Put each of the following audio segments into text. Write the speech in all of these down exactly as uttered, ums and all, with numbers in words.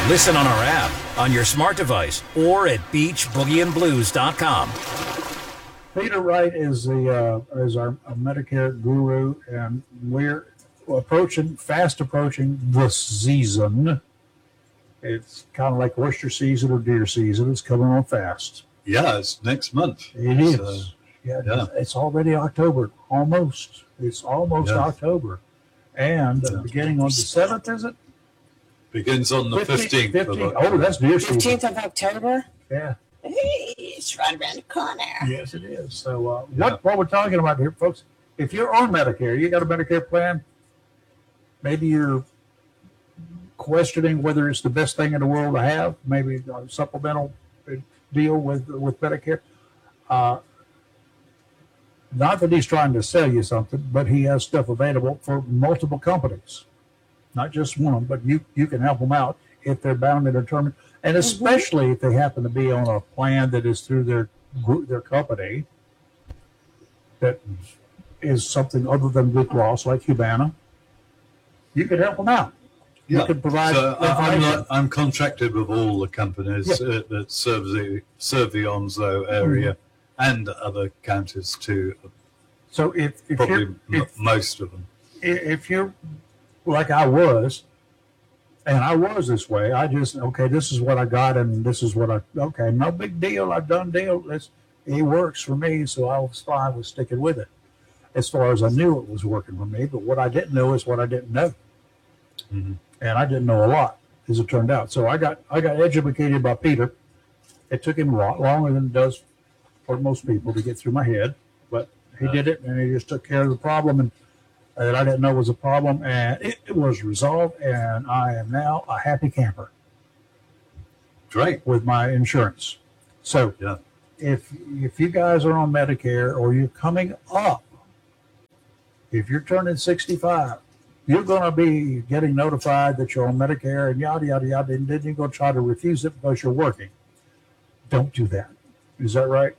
Listen on our app, on your smart device, or at beach boogie and blues dot com. Peter Wright is the uh, is our, our Medicare guru, and we're approaching, fast approaching the season. It's kind of like oyster season or deer season. It's coming on fast. Yeah, it's next month. It is. So, yeah, yeah, it's already October. Almost. It's almost yeah. October. And uh, yeah. beginning on the seventh, is it? Begins on the fifteenth. fifteenth. Oh, that's deer season. fifteenth of October? Yeah. Hey, it's right around the corner. Yes, it is. So uh, yeah. what, what we're talking about here, folks, if you're on Medicare, you got a Medicare plan, maybe you're questioning whether it's the best thing in the world to have, maybe a supplemental deal with, with Medicare. Uh, not that he's trying to sell you something, but he has stuff available for multiple companies. Not just one, but you, you can help them out if they're bound and determined. And especially mm-hmm. if they happen to be on a plan that is through their their company that is something other than Blue Cross, like Humana, you could help them out. You yeah. could provide. So I'm, not, I'm contracted with all the companies yeah. uh, that serve the serve the Onslow area mm-hmm. and other counties too. So if, if probably you're, if, m- most of them, if you're like I was. And I was this way. I just, okay, this is what I got, and this is what I, okay, no big deal. I've done deal. It's, it works for me, so I was fine with sticking with it as far as I knew it was working for me. But what I didn't know is what I didn't know. Mm-hmm. And I didn't know a lot, as it turned out. So I got I got educated by Peter. It took him a lot longer than it does for most people to get through my head. But he yeah. did it, and he just took care of the problem. And that I didn't know was a problem, and it, it was resolved, and I am now a happy camper. Great. With my insurance. So yeah. if if you guys are on Medicare or you're coming up, if you're turning sixty-five, you're going to be getting notified that you're on Medicare and yada, yada, yada, and then you're going to try to refuse it because you're working. Don't do that. Is that right?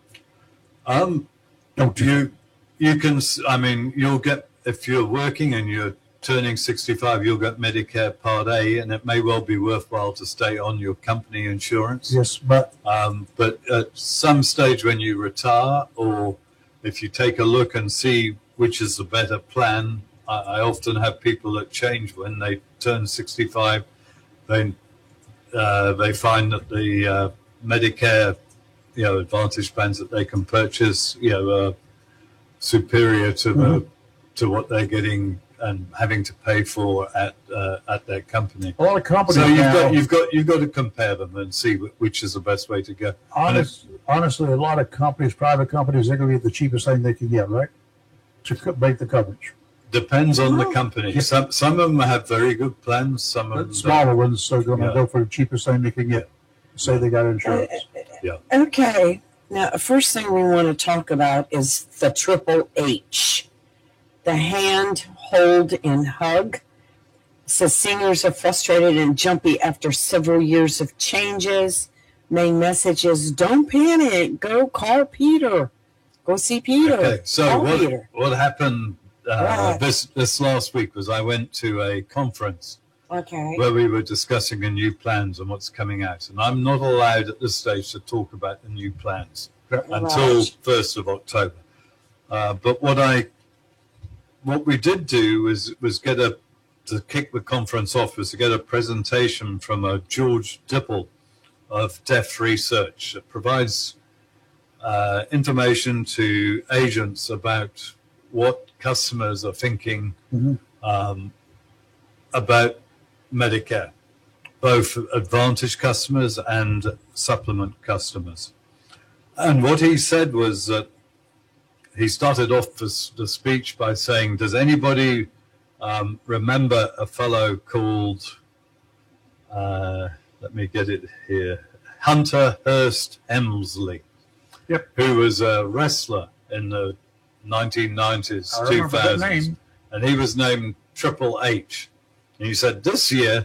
Um, Don't do you, you can, I mean, you'll get, if you're working and you're turning sixty-five, you'll get Medicare Part A, and it may well be worthwhile to stay on your company insurance. Yes, but um, but at some stage when you retire, or if you take a look and see which is the better plan, I, I often have people that change when they turn sixty-five. They uh, they find that the uh, Medicare, you know, Advantage plans that they can purchase, you know, uh, superior to the mm-hmm. to what they're getting and having to pay for at uh, at their company. A lot of companies. So you've now, got you've got you've got to compare them and see which is the best way to go. Honest, honestly, a lot of companies, private companies, they're going to get the cheapest thing they can get, right? To make the coverage. Depends on the company. Yeah. Some some of them have very good plans. Some of the them smaller don't. ones are going to yeah. go for the cheapest thing they can get. Say they got insurance. Uh, yeah. Okay. Now, first thing we want to talk about is the triple H. The hand, hold, and hug. It says seniors are frustrated and jumpy after several years of changes. Main message is don't panic. Go call Peter. Go see Peter. Okay, so call what, Peter. what happened uh, right. this, this last week was I went to a conference okay. where we were discussing the new plans and what's coming out. And I'm not allowed at this stage to talk about the new plans right. until first of October. Uh, but what I What we did do was was get a to kick the conference off was to get a presentation from a George Dipple of Deaf Research that provides uh, information to agents about what customers are thinking mm-hmm. um, about Medicare, both Advantage customers and supplement customers. And what he said was that he started off the, the speech by saying, does anybody um, remember a fellow called, uh, let me get it here, Hunter Hearst Helmsley, yep. who was a wrestler in the nineteen nineties, I two remember that thousands, name. And he was named Triple H. And he said this year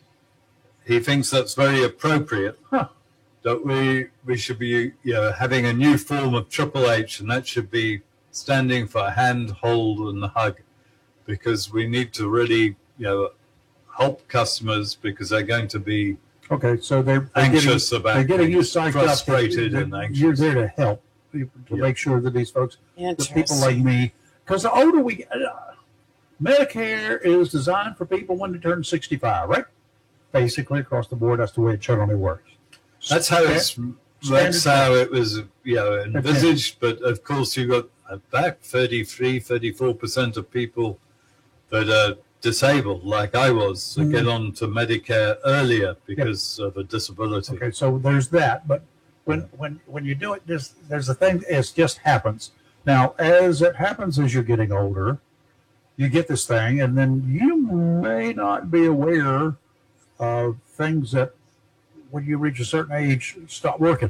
he thinks that's very appropriate. Huh. That we we should be you know, having a new form of Triple H, and that should be standing for hand, hold, and hug, because we need to really you know help customers because they're going to be Okay, so they're, they're anxious getting, about they're getting you being psyched frustrated up. and That anxious. You're there to help people, to Yeah. make sure that these folks, the people Interesting. like me, because the older we get, uh, Medicare is designed for people when they turn sixty-five, right? Basically, across the board, that's the way it generally works. That's how it's. That's Standard- how it was, you know, envisaged. But of course, you got about thirty-three, thirty-four percent of people that are disabled, like I was, that Mhm. get on to Medicare earlier because of a disability. Okay, so there's that. But when when when you do it, there's there's a thing. It just happens. Now, as it happens as you're getting older, you get this thing, and then you may not be aware of things that, when you reach a certain age, stop working.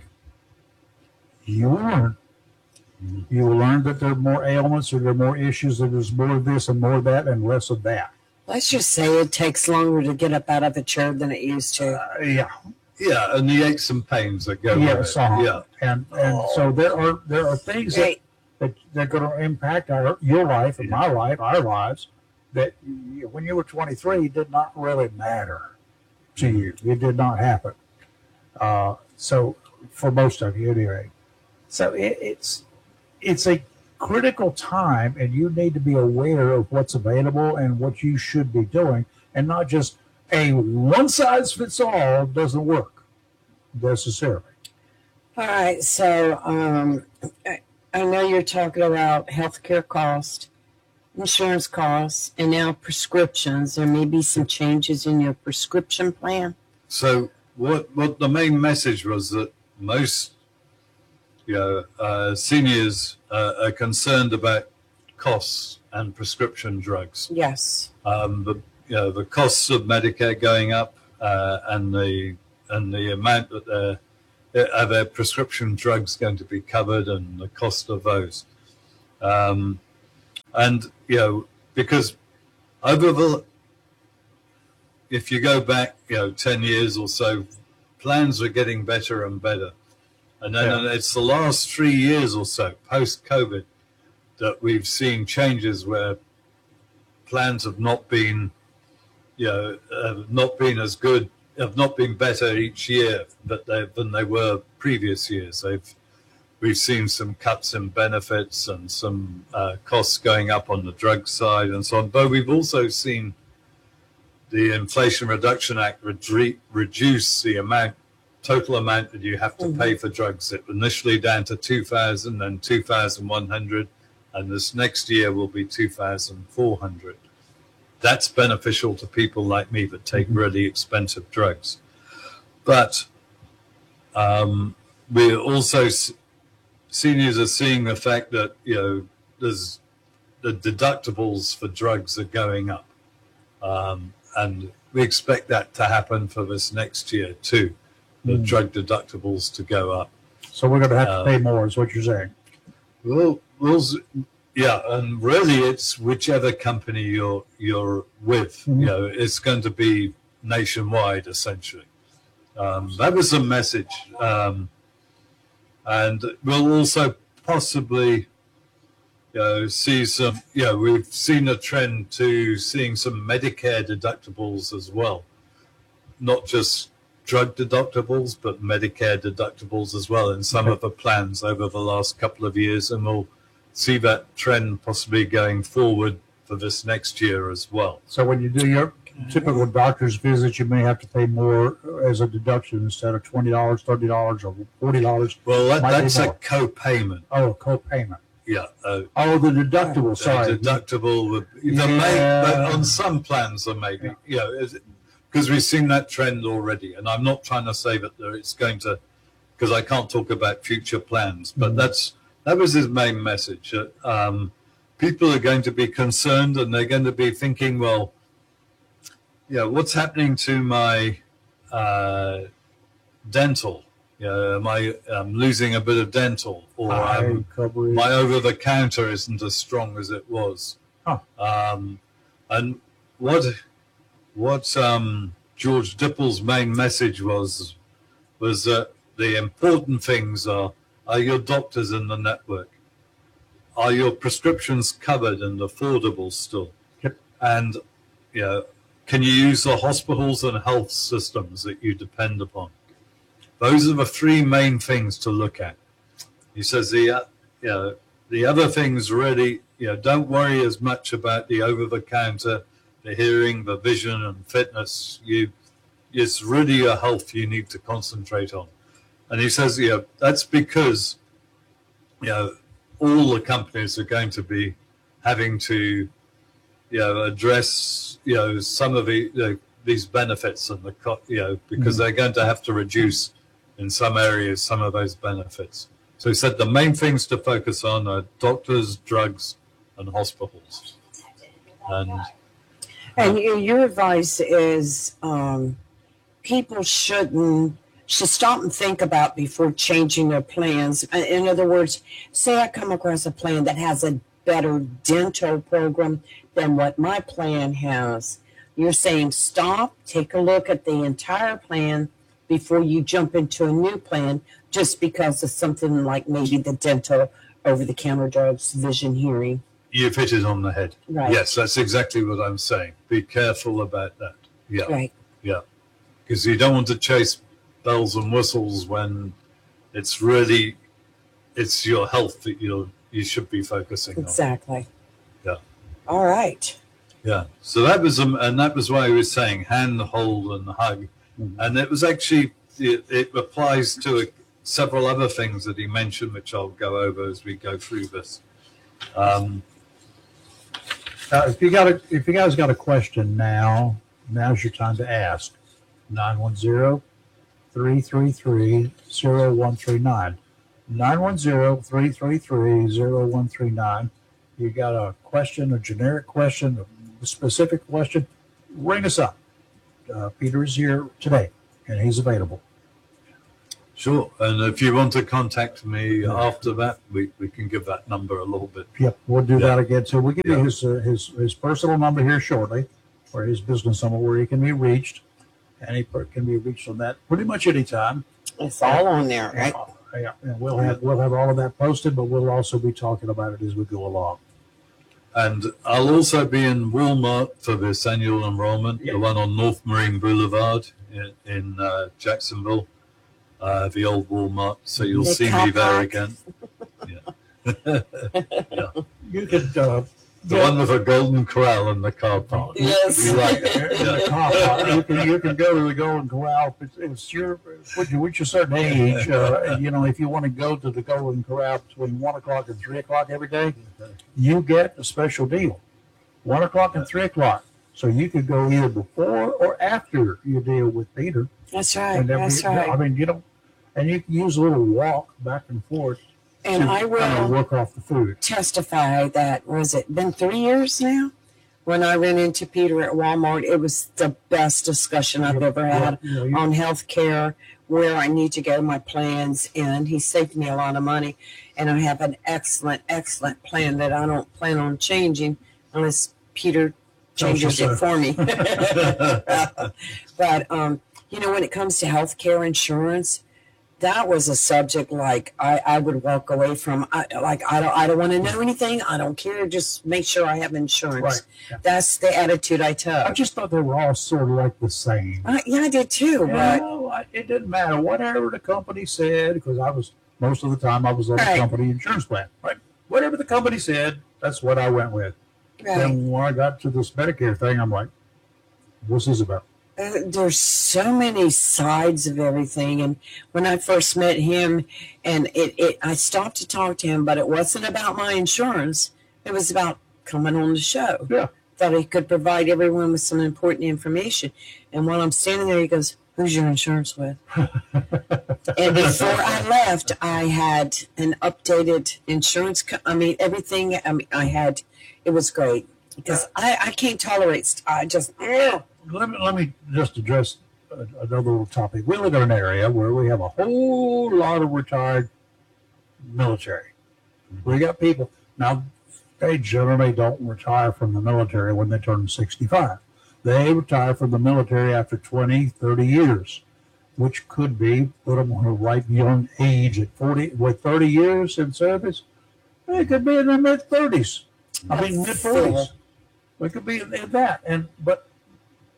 You will learn. You will learn that there are more ailments, or there are more issues, and there's more of this and more of that, and less of that. Let's just say it takes longer to get up out of a chair than it used to. Uh, yeah. Yeah, and the aches and pains that go with Yes. it. uh-huh. Yeah. And and so there are there are things that Right. that they're going to impact our your life and my life, our lives, that you, when you were twenty-three did not really matter to you. It did not happen. Uh, so for most of you, anyway. So it, it's it's a critical time, and you need to be aware of what's available and what you should be doing, and not just a one size fits all doesn't work necessarily. All right, so um, I, I know you're talking about healthcare cost, insurance costs, and now prescriptions. There may be some changes in your prescription plan. So what what the main message was that most, you know, uh, seniors uh, are concerned about costs and prescription drugs. Yes. Um, the you know the costs of Medicare going up, uh, and the and the amount that their are their prescription drugs going to be covered, and the cost of those. Um, and you know, because over the, if you go back, you know, ten years or so, plans are getting better and better. And then Yeah. it's the last three years or so, post-COVID, that we've seen changes where plans have not been, you know, have not been as good, have not been better each year but they, than they were previous years. They've, we've seen some cuts in benefits and some uh, costs going up on the drug side and so on. But we've also seen the Inflation Reduction Act re- reduce the amount, total amount that you have to Mhm. pay for drugs. It initially down to two thousand and two thousand one hundred, and this next year will be two thousand four hundred. That's beneficial to people like me that take really expensive drugs. But um, we're also, seniors are seeing the fact that, you know, there's the deductibles for drugs are going up. Um, and we expect that to happen for this next year too, the Mm. drug deductibles to go up. So we're going to have to Uh, pay more, is what you're saying. Well, well, yeah, and really, it's whichever company you're you're with. Mhm. You know, it's going to be nationwide, essentially. Um, that was the message, um, and we'll also possibly, you know, see some. You know, we've seen a trend to seeing some Medicare deductibles as well, not just drug deductibles, but Medicare deductibles as well in some Okay. of the plans over the last couple of years, and we'll see that trend possibly going forward for this next year as well. So when you do your typical doctor's visit, you may have to pay more as a deduction instead of twenty dollars, thirty dollars, or forty dollars. Well, that, Might be that's a more. co-payment. Oh, co-payment. Yeah, uh, Oh, the deductible. the Sorry. deductible. Would, the Yeah. may, but on some plans, there may be, you know, because we've seen that trend already. And I'm not trying to say that there- it's going to, because I can't talk about future plans, but Mhm. that's that was his main message. Uh, um, people are going to be concerned, and they're going to be thinking, well, yeah, what's happening to my uh, dental? You know, am I um, losing a bit of dental, or High I'm coverage. my over the counter isn't as strong as it was. Huh. Um, and what what um, George Dippel's main message was was that the important things are are your doctors in the network, are your prescriptions covered and affordable still, Yep. and you know, can you use the hospitals and health systems that you depend upon? Those are the three main things to look at. He says the uh, you know, the other things really, you know, don't worry as much about the over-the-counter, the hearing, the vision, and fitness. You, it's really your health you need to concentrate on. And he says, you know, that's because, you know, all the companies are going to be having to, you know, address, you know, some of the, you know, these benefits and the, you know, because mm-hmm. they're going to have to reduce in some areas some of those benefits. So he said the main things to focus on are doctors, drugs, and hospitals. And and your, your advice is um, people shouldn't should stop and think about before changing their plans. In other words, say I come across a plan that has a better dental program than what my plan has. You're saying stop, take a look at the entire plan before you jump into a new plan just because of something like maybe the dental, over-the-counter drugs, vision, hearing. You've hit it on the head. Right. Yes, that's exactly what I'm saying. Be careful about that. Yeah. Right. Yeah. Because you don't want to chase bells and whistles when it's really, it's your health that you you should be focusing on. Exactly. Yeah. All right. Yeah. So that was, um, and that was why he was saying hand, hold, and hug. Mm-hmm. And it was actually, it, it applies to a, several other things that he mentioned, which I'll go over as we go through this. Um, uh, if you got a, if you guys got a question now, now's your time to ask. nine one zero, three three three, zero one three nine. nine one zero, three three three, zero one three nine. You got a question, a generic question, a specific question, ring us up. Uh, Peter is here today, and he's available. Sure. And if you want to contact me after that, we, we can give that number a little bit. Yep, we'll do Yeah. that again. So we'll give Yeah. you his, uh, his his personal number here shortly, or his business number where he can be reached. And he per- can be reached on that pretty much any time. It's all on there, right? Uh, yeah, and we'll have we'll have all of that posted, but we'll also be talking about it as we go along. And I'll also be in Walmart for this annual enrollment, Yeah. the one on North Marine Boulevard in, in uh, Jacksonville, uh, the old Walmart. So you'll The see car me there park. again. Yeah. Yeah. You could uh, The Yeah. one with a golden corral in the car park. Yes. You like it? in the Yeah. car park. You can you can go to the Golden Corral. It's, it's your with your, with your certain age. Uh, and, you know, if you want to go to the Golden Corral between one o'clock and three o'clock every day, you get a special deal. One o'clock and three o'clock. So you could go either before or after you deal with Peter. That's right. And then That's we- right. I mean, you know, and you can use a little walk back and forth And to I kind of will work off the food. testify that, was it been three years now? When I ran into Peter at Walmart, it was the best discussion I've ever had You know, you- on health care, where I need to go, my plans, and he saved me a lot of money. And I have an excellent, excellent plan that I don't plan on changing unless Peter changes sure. it for me. But, um, you know, when it comes to health care insurance, that was a subject like I, I would walk away from. I, like I don't I don't want to know anything. I don't care. Just make sure I have insurance. Right. Yeah. That's the attitude I I took. just thought they were all sort of like the same. I, yeah, I did too. You But know, I- it didn't matter whatever the company said, because I was most of the time I was on Right. the company insurance plan. Right. Whatever the company said, that's what I went with. right. Then when I got to this Medicare thing, I'm like, what's this about? Uh, there's so many sides of everything. And when I first met him, and it, it I stopped to talk to him, but it wasn't about my insurance. It was about coming on the show. Yeah. Thought he could provide everyone with some important information. And while I'm standing there, he goes, "Who's your insurance with?" And before I left, I had an updated insurance. Co- I mean, everything. I mean, I had. It was great because I, I can't tolerate. st- I just. Ugh. Let me, let me just address a- another little topic. We live in an area where we have a whole lot of retired military. We got people now. They generally don't retire from the military when they turn sixty-five. They retire from the military after twenty, thirty years, which could be put them on a ripe young age at forty, with thirty years in service. They could be in their mid thirties. I mean, mid forties. We could be in that. And but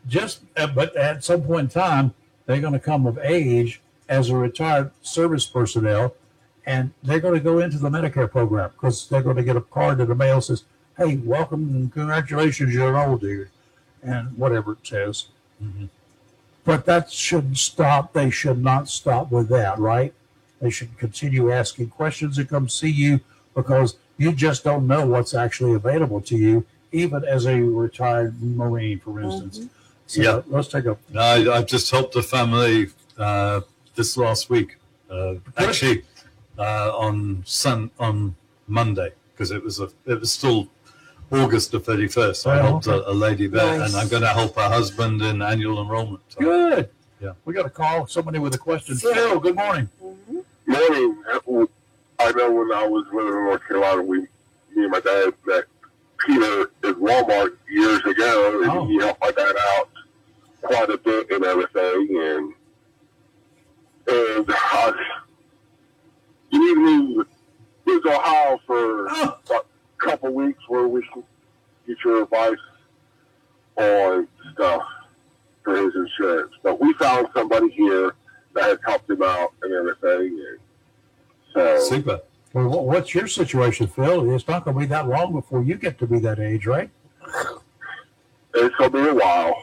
just, uh, but at some point in time, they're going to come of age as a retired service personnel, and they're going to go into the Medicare program because they're going to get a card in the mail that says, hey, welcome and congratulations, you're an old dude, and whatever it says. Mhm. But that shouldn't stop. They should not stop with that, right? They should continue asking questions and come see you because you just don't know what's actually available to you, even as a retired Marine, for instance. Mm-hmm. So Yeah. let's take a I, I just helped a family uh, this last week. Uh, actually, uh, on sun on Monday because it was a it was still August the thirty first. I Oh, helped okay. a, a lady there, Nice. and I'm going to help her husband in annual enrollment. So, good. Yeah. We got a call. Somebody with a question. Yeah. Phil, good morning. Mm-hmm. Morning. I know when I was living in North Carolina, we, me and my dad met Peter at Walmart years ago, and Oh. he helped my dad out quite a bit and everything. And and I, you need me to Ohio for Oh. a couple weeks where we can get your advice on stuff for his insurance. But we found somebody here that has helped him out and everything. And so, super. Well, wha- what's your situation, Phil? It's not going to be that long before you get to be that age, right? it's going to be a while.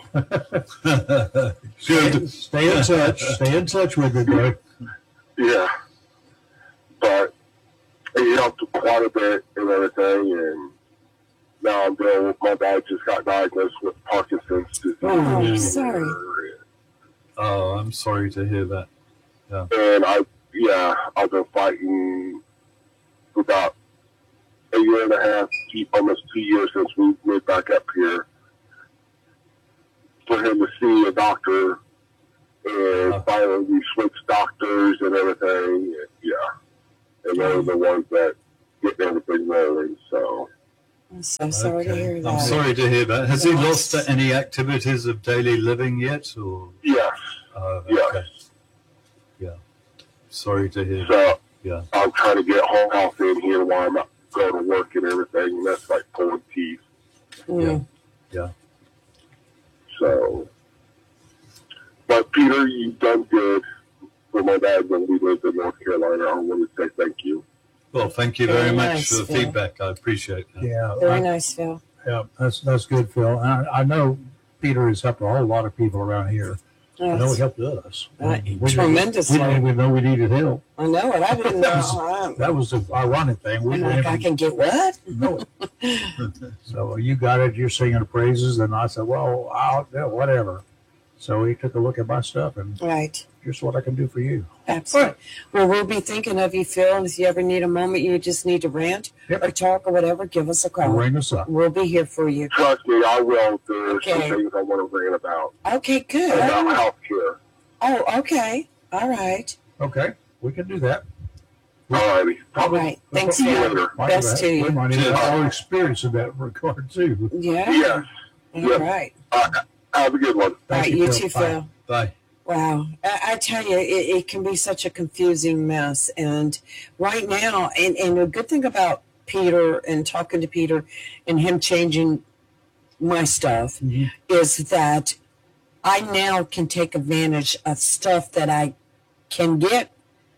Good. Stay in touch. Stay in touch with me, bro. Yeah. But he helped quite a bit and everything. And now I'm dealing with my dad just got diagnosed with Parkinson's disease. Oh, sorry. Oh, I'm sorry to hear that. And I, yeah, I've been fighting for about a year and a half, two- almost two years since we moved back up here for him to see a doctor. And Uh-huh. finally we switched doctors and everything. And, yeah. And they're the ones that get everything rolling. So, I'm so sorry to Okay. hear that. I'm sorry to hear that. Has he Yes. lost any activities of daily living yet? Or yes. uh, Yeah. okay. Yeah. Sorry to hear that. So Yeah. I'm trying to get home health in here while I'm not going to work and everything. And that's like pulling teeth. Mm. So, but Peter, you've done good for my dad when we lived in North Carolina. I want to say thank you. Well, thank you very, Very much nice, for the Phil. feedback. I appreciate that. Yeah. Very I- nice, Phil. Yeah, that's that's good, Phil. And I, I know Peter has helped a whole lot of people around here. I know he Yes. helped us. Uh, We didn't- tremendously. We didn't even know we needed help. I know it. I didn't know. I'm, That was the ironic thing. We I'm didn't like, I even can get what? know it. So you got it. You're singing the praises, and I said, "Well, I'll yeah, whatever." So he took a look at my stuff, and Right. here's what I can do for you. Absolutely. Well, we'll be thinking of you, Phil. And if you ever need a moment, you just need to rant Yep. or talk or whatever, give us a call. Ring us up. We'll be here for you. Trust me, I will. There's Okay. some things I want to rant about Okay, good. about health care. Oh, okay. All right. Okay, we can do that. Alrighty. All right. Thanks, See you Phil. later. Might Best have- to you. We might even Cheers. have our experience in that regard too. Yeah. Yes. All Yep. right. Uh, have a good one. All Thank right. you, You Phil. too, Bye. Phil. Bye. Wow. I, I tell you, it, it can be such a confusing mess. And right now, and, and the good thing about Peter and talking to Peter and him changing my stuff Mhm. is that I now can take advantage of stuff that I can get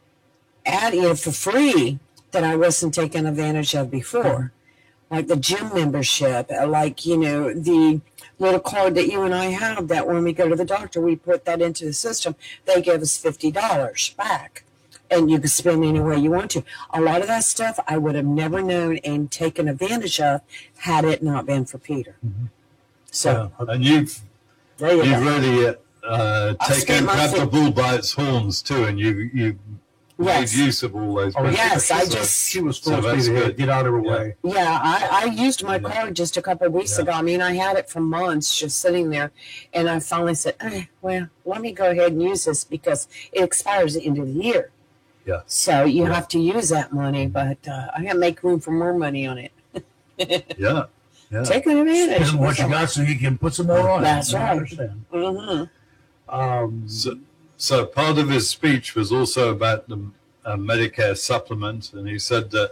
at you know, for free that I wasn't taking advantage of before. Like the gym membership, uh, like, you know, the little card that you and I have that when we go to the doctor, we put that into the system. They give us fifty dollars back and you can spend any way you want to. A lot of that stuff I would have never known and taken advantage of had it not been for Peter. Mhm. So Yeah. And you've there you you've go. really uh, I'll taken skip my grabbed the foot. bull by its horns too, and you you Yes. made use of all those. Oh, benefits. Yes, I So just- she was So full that's speed ahead. good. Get out of her Yeah. way. Yeah, I, I used my Yeah. card just a couple of weeks Yeah. ago. I mean, I had it for months just sitting there. And I finally said, eh, well, let me go ahead and use this because it expires at the end of the year. Yeah. So you Yeah. have to use that money, but uh, I got to make room for more money on it. Yeah. Yeah. Taking advantage. Spend what you got so you can put some more on. it. That's I right. understand. Mm-hmm. Um, So, so part of his speech was also about the uh, Medicare supplement, and he said that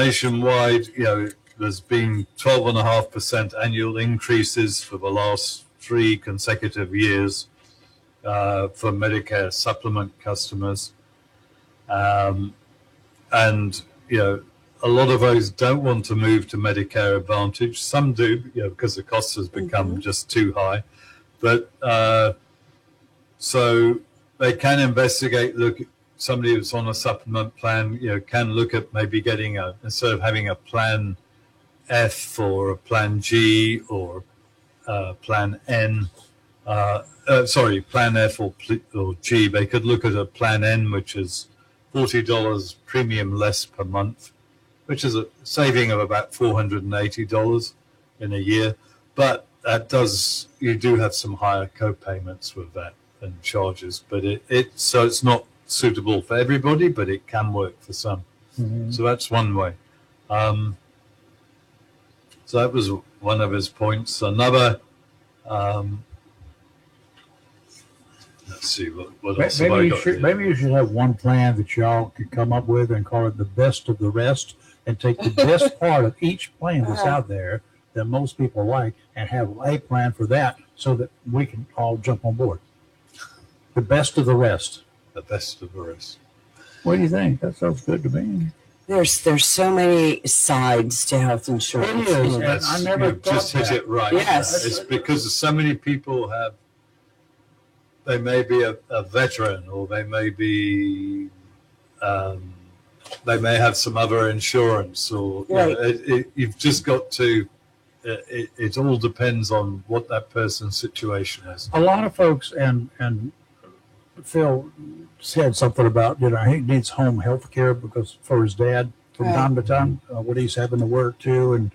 nationwide, you know, there's been twelve and a half percent annual increases for the last three consecutive years uh, for Medicare supplement customers. Um, and, you know, a lot of those don't want to move to Medicare Advantage. Some do, you know, because the cost has become mm-hmm. just too high. But uh, so they can investigate, look, somebody who's on a supplement plan, you know, can look at maybe getting a, instead of having a plan F or a plan G or uh, plan N, uh, uh, sorry, plan F or, or G, they could look at a plan N, which is forty dollars premium less per month, which is a saving of about four hundred eighty dollars in a year. But that does, you do have some higher co-payments with that and charges, but it, it so it's not suitable for everybody, but it can work for some. Mm-hmm. So that's one way. Um, so that was one of his points. Another, um, let's see, what, what else maybe have I you got should, here? maybe you should have one plan that y'all could come up with and call it the best of the rest, and take the best part of each plan that's out there that most people like and have a plan for that so that we can all jump on board. The best of the rest. The best of the rest. What do you think? That sounds good to me. There's there's so many sides to health insurance. It is, and and I never you just thought hit that. it right. Yes. It's because so many people have, they may be a, a veteran, or they may be, um, they may have some other insurance, or you Right. know, it, it, you've just got to, it, it, it all depends on what that person's situation is. A lot of folks, and and Phil said something about, you know, he needs home health care because for his dad from Right. time to time uh, when he's having to work too. And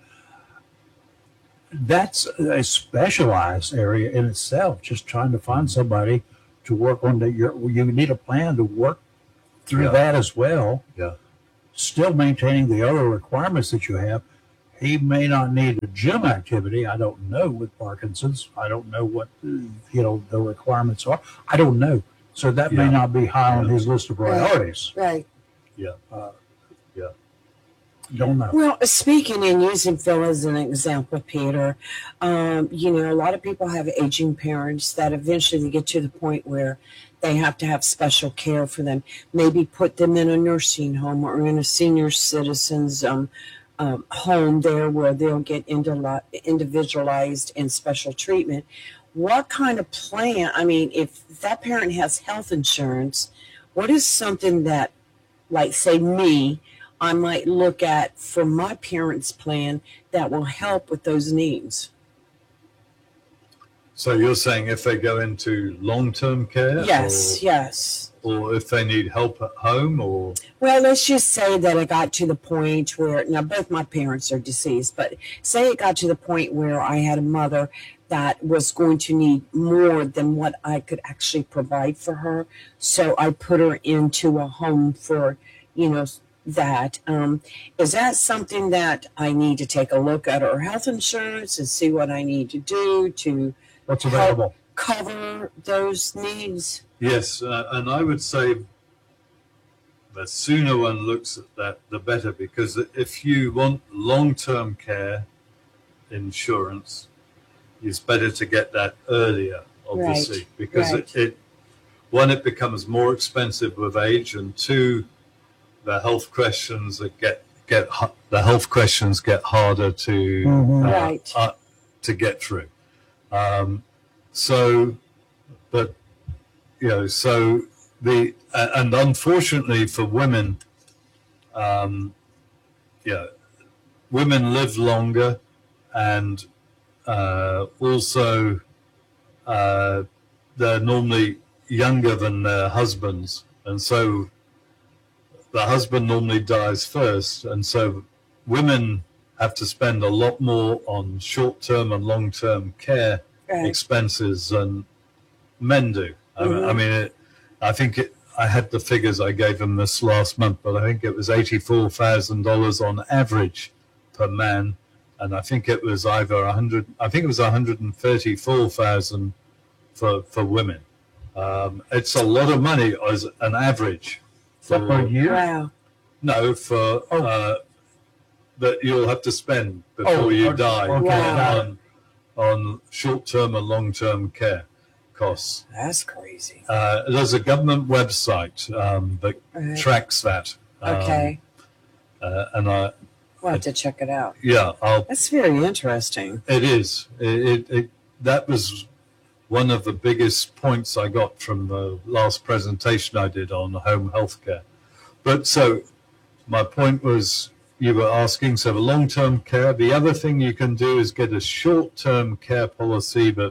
that's a specialized area in itself, just trying to find somebody to work on that. You need a plan to work through Yeah. that as well. Yeah. Still maintaining the other requirements that you have. He may not need a gym activity. I don't know with Parkinson's. I don't know what, you know, the requirements are. I don't know. So that may Yeah. not be high on Yeah. his list of priorities. Right. Yeah. Uh, Yeah. Don't know. Well, speaking and using Phil as an example, Peter, um, you know, a lot of people have aging parents that eventually get to the point where they have to have special care for them. Maybe put them in a nursing home or in a senior citizens um, um, home there where they'll get individualized and special treatment. What kind of plan? I mean, if that parent has health insurance, what is something that, like, say me, I might look at for my parents' plan that will help with those needs? So you're saying if they go into long-term care? Yes, or, yes. Or if they need help at home, or? Well, let's just say that it got to the point where, now both my parents are deceased, but say it got to the point where I had a mother that was going to need more than what I could actually provide for her. So I put her into a home for, you know, that. Um, is that something that I need to take a look at her health insurance and see what I need to do to What's available? cover those needs? Yes, uh, and I would say the sooner one looks at that, the better, because if you want long-term care insurance, it's better to get that earlier, obviously, Right, because right. It, it, one, it becomes more expensive with age, and two, the health questions that get get the health questions get harder to Mhm. uh, Right. uh, to get through. Um, so, but you know, so the uh, and unfortunately for women, um, yeah, women live longer, and uh, also uh, they're normally younger than their husbands, and so the husband normally dies first, and so women have to spend a lot more on short-term and long-term care Right. expenses than men do. I mean, Mhm. I mean it, I think it, I had the figures, I gave them this last month, but I think it was eighty-four thousand dollars on average per man, and I think it was either one hundred, I think it was one hundred thirty-four thousand for for women. Um, it's a lot of money as an average. For per year? Wow. No, for Oh. uh, that you'll have to spend before Oh, you okay, die okay, got on on short-term and long-term care costs. That's crazy. Uh, there's a government website um, that Right. tracks that. Um, Okay. uh, and I, We'll have to check it out. yeah, I'll That's very interesting. It is. It, it, it that was one of the biggest points I got from the last presentation I did on home healthcare. But so my point was, you were asking, so the long-term care, the other thing you can do is get a short-term care policy that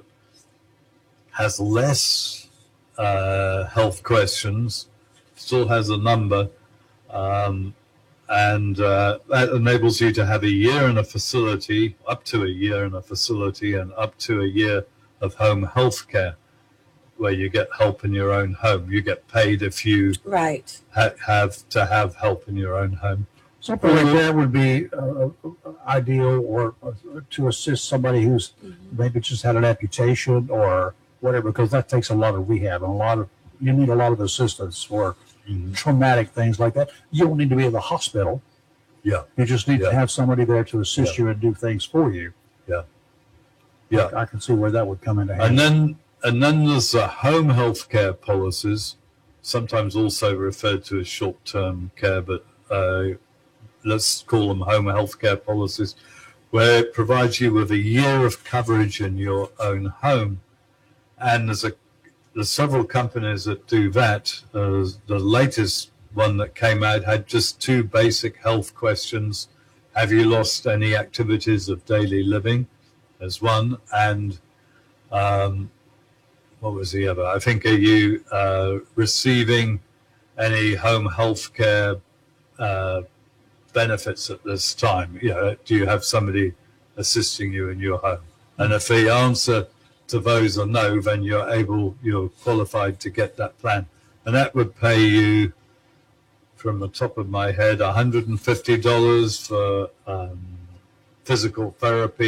has less uh, health questions, still has a number, um, and uh, that enables you to have a year in a facility, up to a year in a facility, and up to a year of home health care, where you get help in your own home. You get paid if you Right. ha- have to have help in your own home. Something like that would be uh, ideal, or uh, to assist somebody who's maybe just had an amputation or whatever, because that takes a lot of rehab and a lot of, you need a lot of assistance for Mhm. traumatic things like that. You don't need to be in the hospital. Yeah, You just need Yeah. to have somebody there to assist Yeah. you and do things for you. yeah. I can see where that would come into handy. And then and then there's the home health care policies, sometimes also referred to as short-term care, but uh, let's call them home health care policies, where it provides you with a year of coverage in your own home. And there's a there's several companies that do that. Uh, the latest one that came out had just two basic health questions. Have you lost any activities of daily living? As one, and um, what was the other? I think, are you uh, receiving any home health care uh, benefits at this time? You know, do you have somebody assisting you in your home? And if the answer to those are no, then you're able, you're qualified to get that plan, and that would pay you, from the top of my head, one hundred fifty dollars for um, physical therapy.